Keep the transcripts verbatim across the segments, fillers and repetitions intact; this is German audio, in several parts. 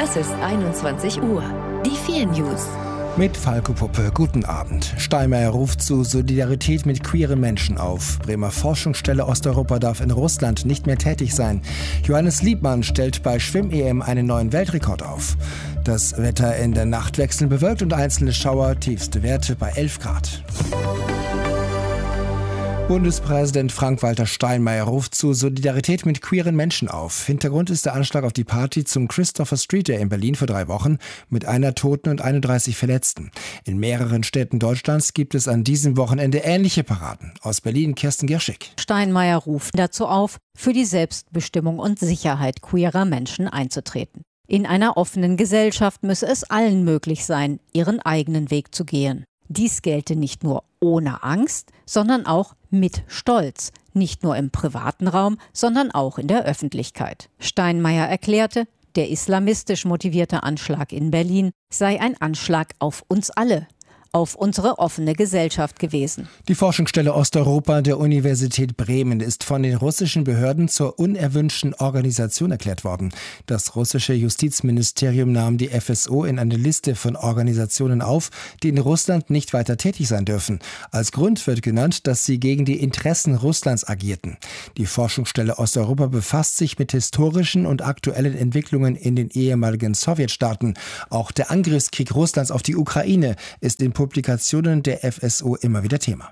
Es ist einundzwanzig Uhr. Die vier News. Mit Falco Puppe, guten Abend. Steinmeier ruft zu Solidarität mit queeren Menschen auf. Bremer Forschungsstelle Osteuropa darf in Russland nicht mehr tätig sein. Johannes Liebmann stellt bei Schwimm-E M einen neuen Weltrekord auf. Das Wetter in der Nacht wechselnd bewölkt und einzelne Schauer, tiefste Werte bei elf Grad. Bundespräsident Frank-Walter Steinmeier ruft zu Solidarität mit queeren Menschen auf. Hintergrund ist der Anschlag auf die Party zum Christopher Street Day in Berlin vor drei Wochen mit einer Toten und einunddreißig Verletzten. In mehreren Städten Deutschlands gibt es an diesem Wochenende ähnliche Paraden. Aus Berlin Kirsten Girschig. Steinmeier ruft dazu auf, für die Selbstbestimmung und Sicherheit queerer Menschen einzutreten. In einer offenen Gesellschaft müsse es allen möglich sein, ihren eigenen Weg zu gehen. Dies gelte nicht nur ohne Angst, sondern auch mit Stolz. Nicht nur im privaten Raum, sondern auch in der Öffentlichkeit. Steinmeier erklärte, der islamistisch motivierte Anschlag in Berlin sei ein Anschlag auf uns alle, auf unsere offene Gesellschaft gewesen. Die Forschungsstelle Osteuropa der Universität Bremen ist von den russischen Behörden zur unerwünschten Organisation erklärt worden. Das russische Justizministerium nahm die F S O in eine Liste von Organisationen auf, die in Russland nicht weiter tätig sein dürfen. Als Grund wird genannt, dass sie gegen die Interessen Russlands agierten. Die Forschungsstelle Osteuropa befasst sich mit historischen und aktuellen Entwicklungen in den ehemaligen Sowjetstaaten. Auch der Angriffskrieg Russlands auf die Ukraine ist in Publikationen der F S O immer wieder Thema.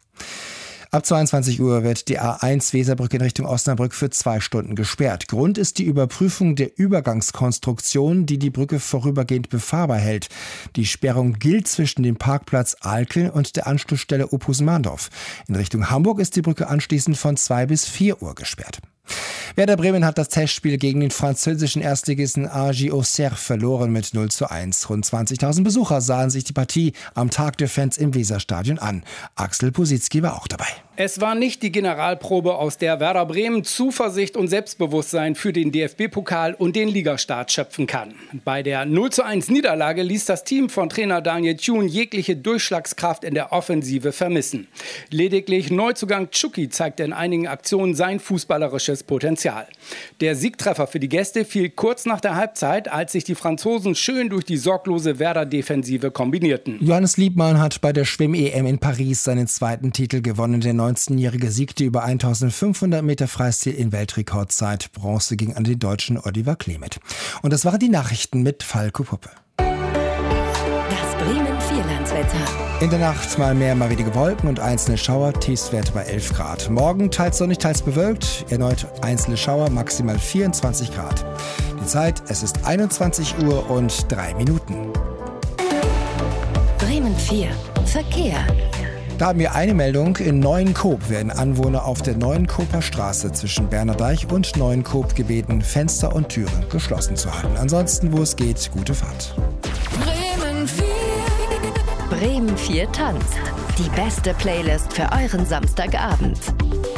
Ab zweiundzwanzig Uhr wird die A eins Weserbrücke in Richtung Osnabrück für zwei Stunden gesperrt. Grund ist die Überprüfung der Übergangskonstruktion, die die Brücke vorübergehend befahrbar hält. Die Sperrung gilt zwischen dem Parkplatz Alkeln und der Anschlussstelle Ophusen-Mahndorf. In Richtung Hamburg ist die Brücke anschließend von zwei bis vier Uhr gesperrt. Werder Bremen hat das Testspiel gegen den französischen Erstligisten A G Auxerre verloren mit null zu eins. Rund zwanzigtausend Besucher sahen sich die Partie am Tag der Fans im Weserstadion an. Axel Positzky war auch dabei. Es war nicht die Generalprobe, aus der Werder Bremen Zuversicht und Selbstbewusstsein für den D F B-Pokal und den Ligastart schöpfen kann. Bei der null zu eins Niederlage ließ das Team von Trainer Daniel Thun jegliche Durchschlagskraft in der Offensive vermissen. Lediglich Neuzugang Tschuki zeigte in einigen Aktionen sein fußballerisches Potenzial. Der Siegtreffer für die Gäste fiel kurz nach der Halbzeit, als sich die Franzosen schön durch die sorglose Werder-Defensive kombinierten. Johannes Liebmann hat bei der Schwimm-E M in Paris seinen zweiten Titel gewonnen. Der neunzehnjährige siegte über eintausendfünfhundert Meter Freistil in Weltrekordzeit. Bronze ging an den Deutschen Oliver Klemet. Und das waren die Nachrichten mit Falco Puppe. Das Bremen-Vierlandswetter. In der Nacht mal mehr, mal weniger Wolken und einzelne Schauer, Tiefstwerte bei elf Grad. Morgen teils sonnig, teils bewölkt, erneut einzelne Schauer, maximal vierundzwanzig Grad. Die Zeit, es ist einundzwanzig Uhr und drei Minuten. Bremen vier. Verkehr. Da haben wir eine Meldung. In Neuenkoop werden Anwohner auf der Neuenkoper Straße zwischen Bernerdeich und Neuenkoop gebeten, Fenster und Türen geschlossen zu halten. Ansonsten, wo es geht, gute Fahrt. Bremen vier. Bremen vier tanzt. Die beste Playlist für euren Samstagabend.